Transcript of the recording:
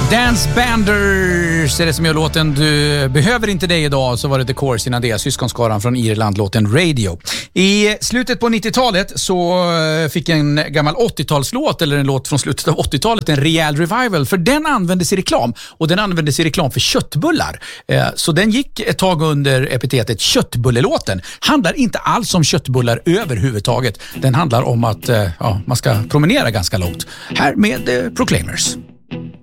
Dance Banders är det som gör låten Du behöver inte dig idag. Så var det The Course innan det, syskonskaran från Irland, låten Radio. I slutet på 90-talet så fick en gammal 80-talslåt, eller en låt från slutet av 80-talet, en rejäl revival. För den användes i reklam, och den användes i reklam för köttbullar. Så den gick ett tag under epitetet köttbullelåten. Handlar inte alls om köttbullar överhuvudtaget. Den handlar om att man ska promenera ganska långt. Här med Proclaimers.